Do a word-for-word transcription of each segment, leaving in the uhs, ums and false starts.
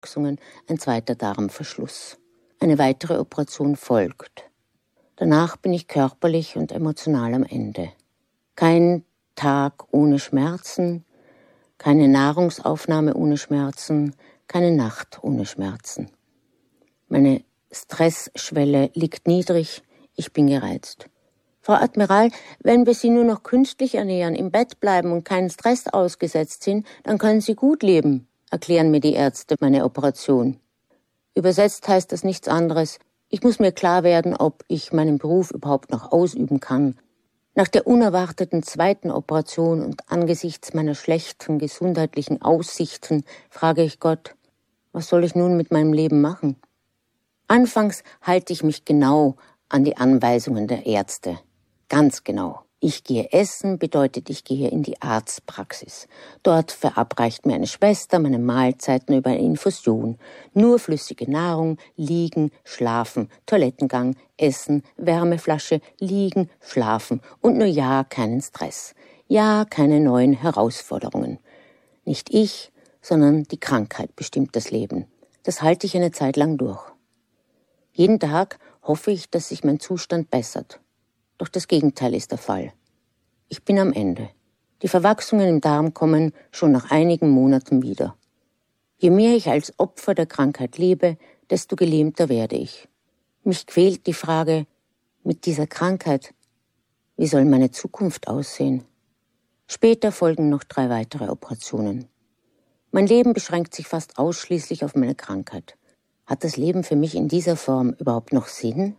Verwachsungen, ein zweiter Darmverschluss. Eine weitere Operation folgt. Danach bin ich körperlich und emotional am Ende. Kein Tag ohne Schmerzen, keine Nahrungsaufnahme ohne Schmerzen, keine Nacht ohne Schmerzen. Meine Stressschwelle liegt niedrig, ich bin gereizt. Frau Admiral, wenn wir Sie nur noch künstlich ernähren, im Bett bleiben und keinen Stress ausgesetzt sind, dann können Sie gut leben, erklären mir die Ärzte meine Operation. Übersetzt heißt das nichts anderes. Ich muss mir klar werden, ob ich meinen Beruf überhaupt noch ausüben kann. Nach der unerwarteten zweiten Operation und angesichts meiner schlechten gesundheitlichen Aussichten frage ich Gott, was soll ich nun mit meinem Leben machen? Anfangs halte ich mich genau an die Anweisungen der Ärzte. Ganz genau. Ich gehe essen bedeutet, ich gehe in die Arztpraxis. Dort verabreicht mir eine Schwester meine Mahlzeiten über eine Infusion. Nur flüssige Nahrung, liegen, schlafen, Toilettengang, essen, Wärmeflasche, liegen, schlafen und nur ja keinen Stress. Ja, keine neuen Herausforderungen. Nicht ich, sondern die Krankheit bestimmt das Leben. Das halte ich eine Zeit lang durch. Jeden Tag hoffe ich, dass sich mein Zustand bessert. Doch das Gegenteil ist der Fall. Ich bin am Ende. Die Verwachsungen im Darm kommen schon nach einigen Monaten wieder. Je mehr ich als Opfer der Krankheit lebe, desto gelähmter werde ich. Mich quält die Frage, mit dieser Krankheit, wie soll meine Zukunft aussehen? Später folgen noch drei weitere Operationen. Mein Leben beschränkt sich fast ausschließlich auf meine Krankheit. Hat das Leben für mich in dieser Form überhaupt noch Sinn?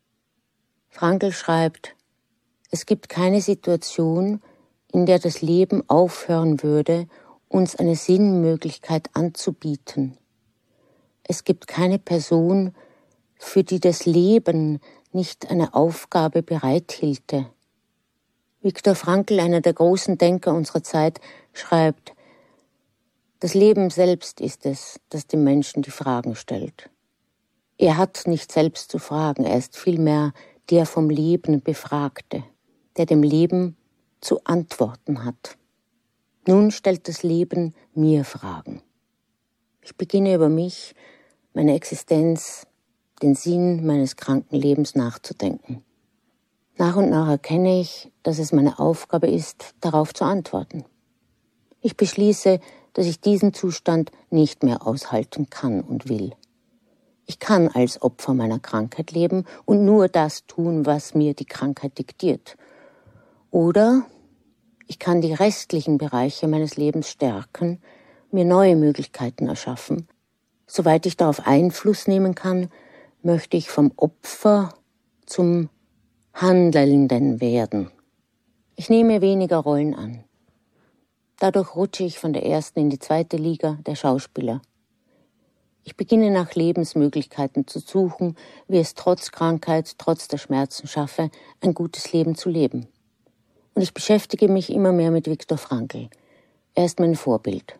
Frankl schreibt, es gibt keine Situation, in der das Leben aufhören würde, uns eine Sinnmöglichkeit anzubieten. Es gibt keine Person, für die das Leben nicht eine Aufgabe bereithielte. Viktor Frankl, einer der großen Denker unserer Zeit, schreibt, das Leben selbst ist es, das dem Menschen die Fragen stellt. Er hat nicht selbst zu fragen, er ist vielmehr der vom Leben Befragte, der dem Leben zu antworten hat. Nun stellt das Leben mir Fragen. Ich beginne über mich, meine Existenz, den Sinn meines kranken Lebens nachzudenken. Nach und nach erkenne ich, dass es meine Aufgabe ist, darauf zu antworten. Ich beschließe, dass ich diesen Zustand nicht mehr aushalten kann und will. Ich kann als Opfer meiner Krankheit leben und nur das tun, was mir die Krankheit diktiert. Oder ich kann die restlichen Bereiche meines Lebens stärken, mir neue Möglichkeiten erschaffen. Soweit ich darauf Einfluss nehmen kann, möchte ich vom Opfer zum Handelnden werden. Ich nehme weniger Rollen an. Dadurch rutsche ich von der ersten in die zweite Liga der Schauspieler. Ich beginne nach Lebensmöglichkeiten zu suchen, wie es trotz Krankheit, trotz der Schmerzen schaffe, ein gutes Leben zu leben. Und ich beschäftige mich immer mehr mit Viktor Frankl. Er ist mein Vorbild.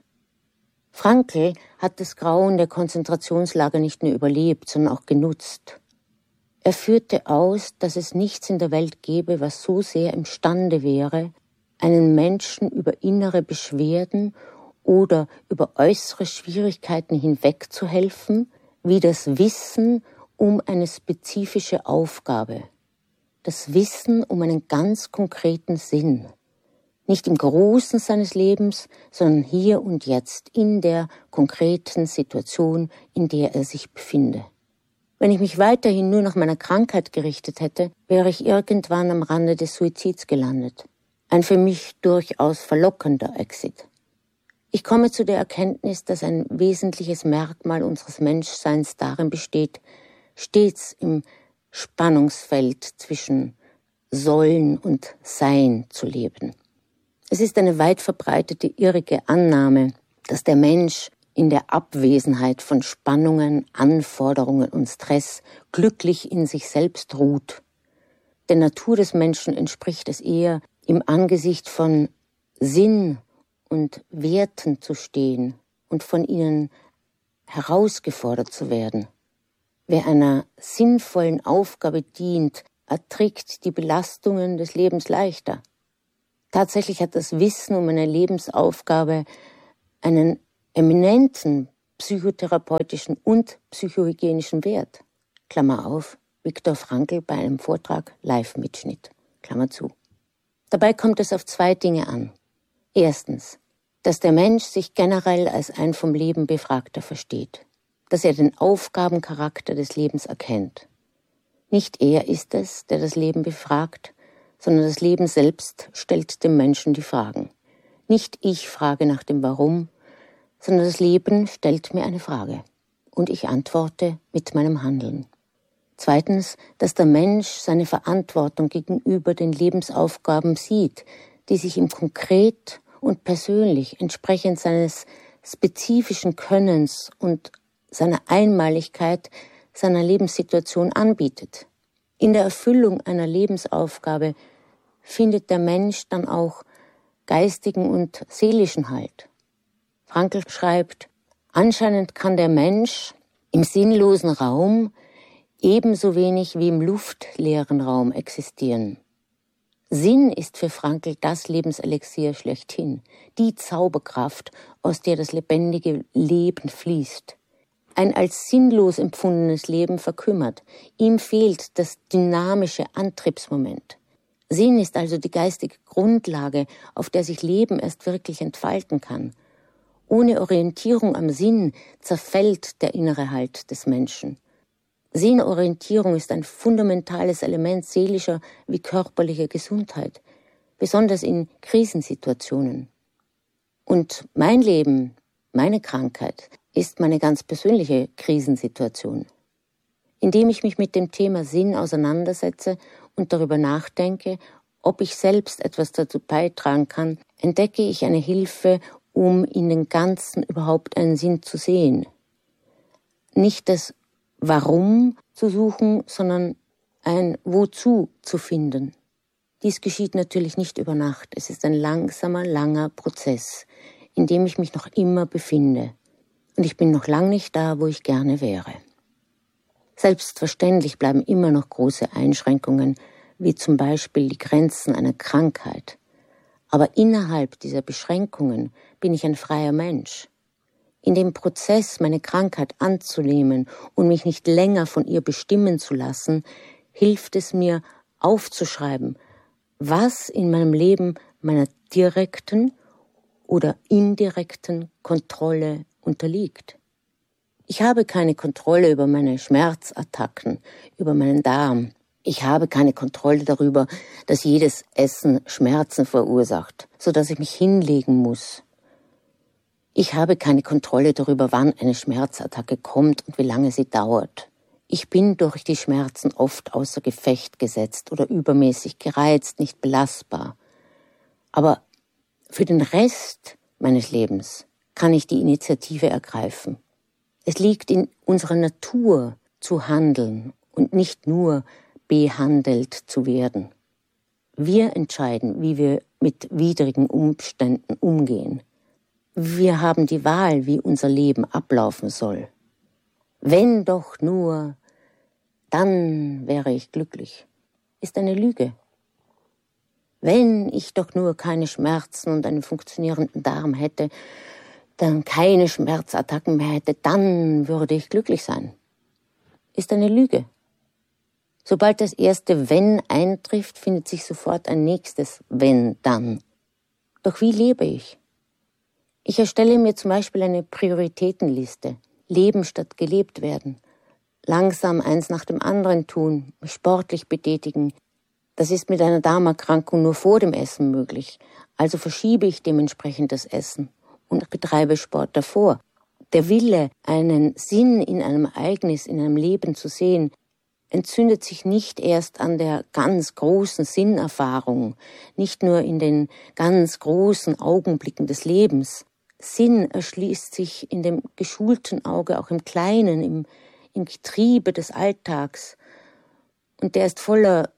Frankl hat das Grauen der Konzentrationslager nicht nur überlebt, sondern auch genutzt. Er führte aus, dass es nichts in der Welt gäbe, was so sehr imstande wäre, einen Menschen über innere Beschwerden oder über äußere Schwierigkeiten hinweg zu helfen, wie das Wissen um eine spezifische Aufgabe. Das Wissen um einen ganz konkreten Sinn. Nicht im Großen seines Lebens, sondern hier und jetzt in der konkreten Situation, in der er sich befinde. Wenn ich mich weiterhin nur nach meiner Krankheit gerichtet hätte, wäre ich irgendwann am Rande des Suizids gelandet. Ein für mich durchaus verlockender Exit. Ich komme zu der Erkenntnis, dass ein wesentliches Merkmal unseres Menschseins darin besteht, stets im Spannungsfeld zwischen Sollen und Sein zu leben. Es ist eine weit verbreitete irrige Annahme, dass der Mensch in der Abwesenheit von Spannungen, Anforderungen und Stress glücklich in sich selbst ruht. Der Natur des Menschen entspricht es eher, im Angesicht von Sinn und Werten zu stehen und von ihnen herausgefordert zu werden. Wer einer sinnvollen Aufgabe dient, erträgt die Belastungen des Lebens leichter. Tatsächlich hat das Wissen um eine Lebensaufgabe einen eminenten psychotherapeutischen und psychohygienischen Wert. Klammer auf, Viktor Frankl bei einem Vortrag, Live-Mitschnitt. Klammer zu. Dabei kommt es auf zwei Dinge an. Erstens, dass der Mensch sich generell als ein vom Leben Befragter versteht, dass er den Aufgabencharakter des Lebens erkennt. Nicht er ist es, der das Leben befragt, sondern das Leben selbst stellt dem Menschen die Fragen. Nicht ich frage nach dem Warum, sondern das Leben stellt mir eine Frage und ich antworte mit meinem Handeln. Zweitens, dass der Mensch seine Verantwortung gegenüber den Lebensaufgaben sieht, die sich ihm konkret und persönlich entsprechend seines spezifischen Könnens und seiner Einmaligkeit seiner Lebenssituation anbietet. In der Erfüllung einer Lebensaufgabe findet der Mensch dann auch geistigen und seelischen Halt. Frankl schreibt, anscheinend kann der Mensch im sinnlosen Raum ebenso wenig wie im luftleeren Raum existieren. Sinn ist für Frankl das Lebenselixier schlechthin, die Zauberkraft, aus der das lebendige Leben fließt. Ein als sinnlos empfundenes Leben verkümmert. Ihm fehlt das dynamische Antriebsmoment. Sinn ist also die geistige Grundlage, auf der sich Leben erst wirklich entfalten kann. Ohne Orientierung am Sinn zerfällt der innere Halt des Menschen. Sinnorientierung ist ein fundamentales Element seelischer wie körperlicher Gesundheit, besonders in Krisensituationen. Und mein Leben, meine Krankheit, ist meine ganz persönliche Krisensituation. Indem ich mich mit dem Thema Sinn auseinandersetze und darüber nachdenke, ob ich selbst etwas dazu beitragen kann, entdecke ich eine Hilfe, um in den Ganzen überhaupt einen Sinn zu sehen. Nicht das Warum zu suchen, sondern ein Wozu zu finden. Dies geschieht natürlich nicht über Nacht. Es ist ein langsamer, langer Prozess, in dem ich mich noch immer befinde. Und ich bin noch lang nicht da, wo ich gerne wäre. Selbstverständlich bleiben immer noch große Einschränkungen, wie zum Beispiel die Grenzen einer Krankheit. Aber innerhalb dieser Beschränkungen bin ich ein freier Mensch. In dem Prozess, meine Krankheit anzunehmen und mich nicht länger von ihr bestimmen zu lassen, hilft es mir, aufzuschreiben, was in meinem Leben meiner direkten oder indirekten Kontrolle unterliegt. Ich habe keine Kontrolle über meine Schmerzattacken, über meinen Darm. Ich habe keine Kontrolle darüber, dass jedes Essen Schmerzen verursacht, sodass ich mich hinlegen muss. Ich habe keine Kontrolle darüber, wann eine Schmerzattacke kommt und wie lange sie dauert. Ich bin durch die Schmerzen oft außer Gefecht gesetzt oder übermäßig gereizt, nicht belastbar. Aber für den Rest meines Lebens kann ich die Initiative ergreifen. Es liegt in unserer Natur zu handeln und nicht nur behandelt zu werden. Wir entscheiden, wie wir mit widrigen Umständen umgehen. Wir haben die Wahl, wie unser Leben ablaufen soll. Wenn doch nur, dann wäre ich glücklich, ist eine Lüge. Wenn ich doch nur keine Schmerzen und einen funktionierenden Darm hätte, dann keine Schmerzattacken mehr hätte, dann würde ich glücklich sein, ist eine Lüge. Sobald das erste Wenn eintrifft, findet sich sofort ein nächstes Wenn dann. Doch wie lebe ich? Ich erstelle mir zum Beispiel eine Prioritätenliste. Leben statt gelebt werden. Langsam eins nach dem anderen tun, mich sportlich betätigen. Das ist mit einer Darmerkrankung nur vor dem Essen möglich. Also verschiebe ich dementsprechend das Essen und betreibe Sport davor. Der Wille, einen Sinn in einem Ereignis, in einem Leben zu sehen, entzündet sich nicht erst an der ganz großen Sinnerfahrung, nicht nur in den ganz großen Augenblicken des Lebens. Sinn erschließt sich in dem geschulten Auge auch im Kleinen, im, im Getriebe des Alltags. Und der ist voller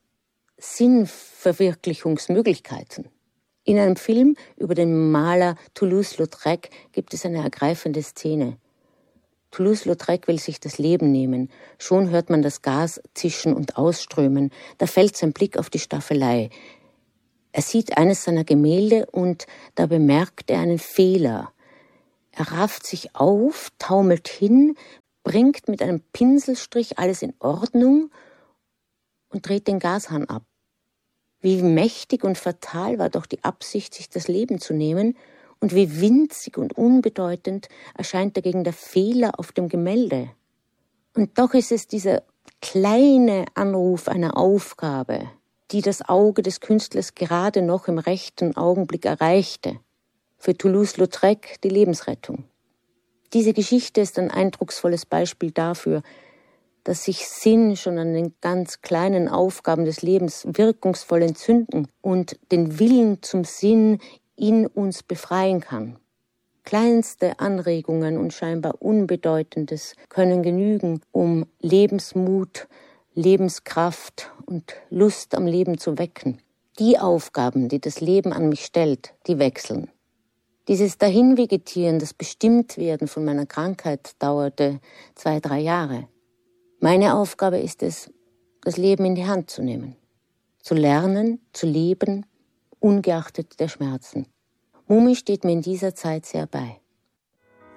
Sinnverwirklichungsmöglichkeiten. In einem Film über den Maler Toulouse-Lautrec gibt es eine ergreifende Szene. Toulouse-Lautrec will sich das Leben nehmen. Schon hört man das Gas zischen und ausströmen. Da fällt sein Blick auf die Staffelei. Er sieht eines seiner Gemälde und da bemerkt er einen Fehler. Er rafft sich auf, taumelt hin, bringt mit einem Pinselstrich alles in Ordnung und dreht den Gashahn ab. Wie mächtig und fatal war doch die Absicht, sich das Leben zu nehmen, und wie winzig und unbedeutend erscheint dagegen der Fehler auf dem Gemälde. Und doch ist es dieser kleine Anruf einer Aufgabe, die das Auge des Künstlers gerade noch im rechten Augenblick erreichte. Für Toulouse-Lautrec die Lebensrettung. Diese Geschichte ist ein eindrucksvolles Beispiel dafür, dass sich Sinn schon an den ganz kleinen Aufgaben des Lebens wirkungsvoll entzünden und den Willen zum Sinn in uns befreien kann. Kleinste Anregungen und scheinbar Unbedeutendes können genügen, um Lebensmut, Lebenskraft und Lust am Leben zu wecken. Die Aufgaben, die das Leben an mich stellt, die wechseln. Dieses Dahinvegetieren, das Bestimmtwerden von meiner Krankheit dauerte zwei, drei Jahre. Meine Aufgabe ist es, das Leben in die Hand zu nehmen, zu lernen, zu leben, ungeachtet der Schmerzen. Mumi steht mir in dieser Zeit sehr bei.